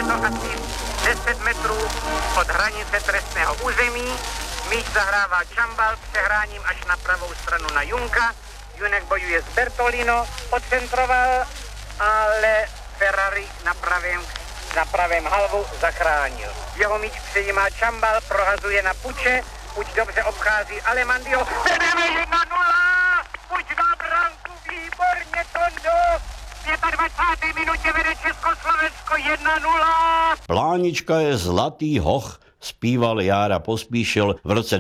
to asi 10 metrů od hranice trestného území. Míč zahrává Čambal přehráním až na pravou stranu na Junka. Junek bojuje s Bertolino, odcentroval, ale Ferrari na pravém halvu zachránil. Jeho míč přejímá Čambal, prohazuje na Puče, Puč dobře obchází Alemandio. Vedeme 1-0! Puč dá branku, výborně, Tondo! V 25. minutě vede Československo 1-0! Plánička je zlatý hoch, zpíval Jára Pospíšil v roce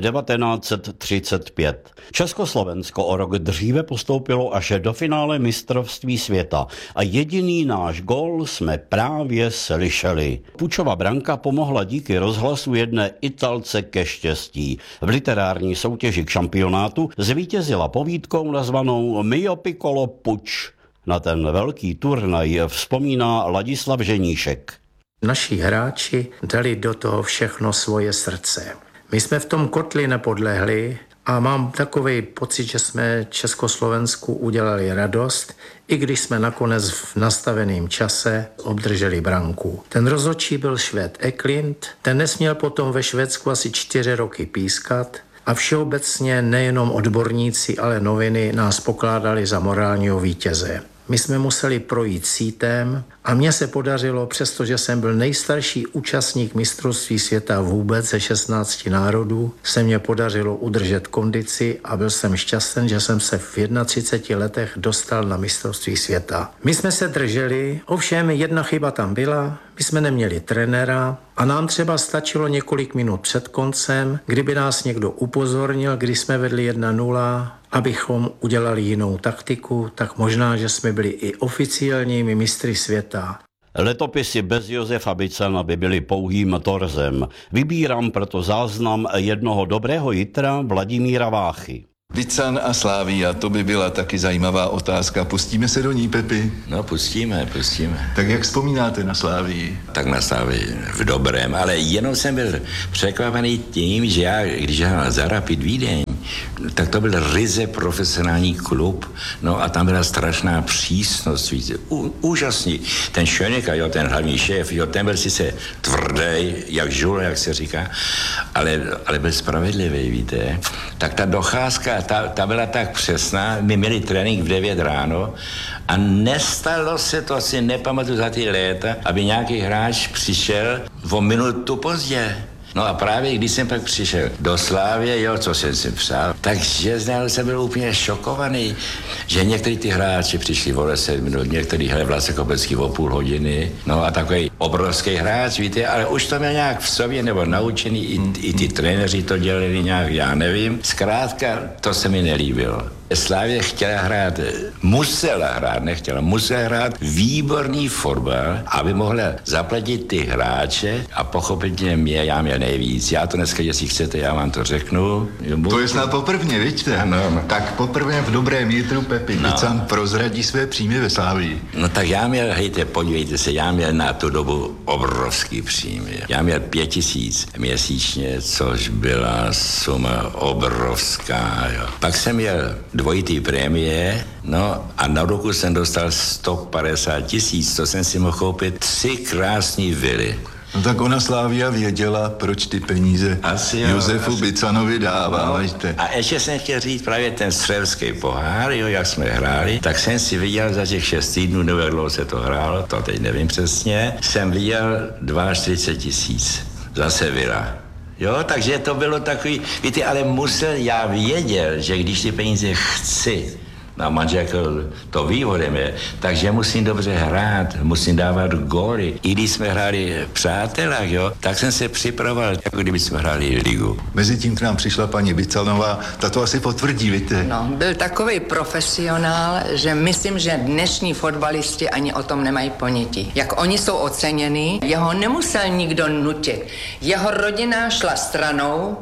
1935. Československo o rok dříve postoupilo až do finále mistrovství světa a jediný náš gól jsme právě slyšeli. Pučova branka pomohla díky rozhlasu jedné Italce ke štěstí. V literární soutěži k šampionátu zvítězila povídkou nazvanou Mio Piccolo Puč. Na ten velký turnaj vzpomíná Ladislav Ženíšek. Naši hráči dali do toho všechno svoje srdce. My jsme v tom kotli nepodlehli a mám takový pocit, že jsme Československu udělali radost, i když jsme nakonec v nastaveném čase obdrželi branku. Ten rozhodčí byl Švéd Eklund, ten nesměl potom ve Švédsku asi 4 roky pískat a všeobecně nejenom odborníci, ale noviny nás pokládali za morálního vítěze. My jsme museli projít sítem a mně se podařilo, přestože jsem byl nejstarší účastník mistrovství světa vůbec ze 16 národů, se mně podařilo udržet kondici a byl jsem šťastný, že jsem se v 31 letech dostal na mistrovství světa. My jsme se drželi, ovšem jedna chyba tam byla, my jsme neměli trenéra a nám třeba stačilo několik minut před koncem, kdyby nás někdo upozornil, když jsme vedli 1-0, abychom udělali jinou taktiku, tak možná, že jsme byli i oficiálními mistry světa. Letopisy bez Josefa Bicana by byly pouhým torzem. Vybírám proto záznam jednoho dobrého jitra Vladimíra Váchy. Bican a Slavia, to by byla taky zajímavá otázka. Pustíme se do ní, Pepi? No, pustíme. Tak jak vzpomínáte na Slavii? Tak na Slavii v dobrém, ale jenom jsem byl překvapený tím, že já, když hrál za Rapid Vídeň, tak to byl ryze profesionální klub, no a tam byla strašná přísnost, víte, úžasný. Ten Schönecker, jo, ten hlavní šéf, jo, ten byl sice tvrdý, jak žul, jak se říká, ale byl spravedlivý, víte. Tak ta docházka, ta byla tak přesná, my měli trénink v 9 ráno a nestalo se to, si nepamatuju za ty léta, aby nějaký hráč přišel o minutu pozdě. No a právě když jsem pak přišel do Slávie, jo, co jsem si psal, takže jsem byl úplně šokovaný, že některý ty hráči přišli o 10 minut, některý hráli Vlasta Kopecký o půl hodiny, no a takový obrovský hráč, víte, ale už to měl nějak v sobě nebo naučený, i ty trenéři to dělali nějak, já nevím. Zkrátka, to se mi nelíbilo. Slávě musela hrát výborný fotbal, aby mohla zaplatit ty hráče a pochopitelně já měl nejvíc. Já to dneska, jestli chcete, já vám to řeknu. To je snad poprvně, vidíte? No. Tak poprvé v dobrém jitru Pepi Bican prozradí své příjmy ve Slávii. No tak já měl, podívejte se, já měl na tu dobu obrovský příjmy. Já měl 5 000 měsíčně, což byla suma obrovská. Jo. Pak jsem měl dvojitý prémie, no a na roku jsem dostal 150 000, to jsem si mohl koupit 3 krásný vily. No tak ona Slavia věděla, proč ty peníze Josefu Bicanovi dává. A ještě jsem chtěl říct právě ten střelský pohár, jo, jak jsme hráli, tak jsem si viděl za těch 6 týdnů, nebo jak dlouho se to hrálo, to teď nevím přesně, jsem viděl 42 000 zase vila. Jo, takže to bylo takový, víte, ale já věděl, že když ty peníze chci, a manželka to ví ode mě, takže musím dobře hrát, musím dávat góly. I když jsme hráli v Přátelách, jo, tak jsem se připravoval, jako kdyby jsme hráli ligu. Mezitím k nám přišla paní Bicanová, ta to asi potvrdí, víte? No, byl takový profesionál, že myslím, že dnešní fotbalisti ani o tom nemají ponětí. Jak oni jsou oceněni, jeho nemusel nikdo nutit. Jeho rodina šla stranou a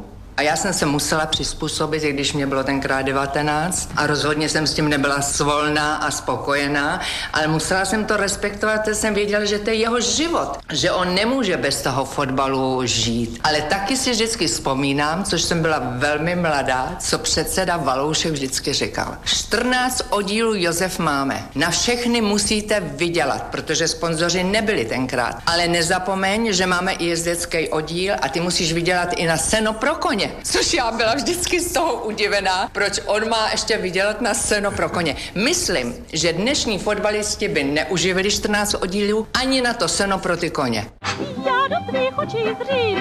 A já jsem se musela přizpůsobit, i když mě bylo tenkrát 19 a rozhodně jsem s tím nebyla svolná a spokojená, ale musela jsem to respektovat, protože jsem věděla, že to je jeho život, že on nemůže bez toho fotbalu žít. Ale taky si vždycky vzpomínám, což jsem byla velmi mladá, co předseda Valoušek vždycky říkal. 14 oddílů Josef máme. Na všechny musíte vydělat, protože sponzoři nebyli tenkrát. Ale nezapomeň, že máme i jezdecký oddíl a ty musíš vydělat i na seno pro koně. Což já byla vždycky z toho udivená, proč on má ještě vydělat na seno pro koně. Myslím, že dnešní fotbalisti by neuživili 14 oddílů ani na to seno pro ty koně. Já do tvých očí zřím,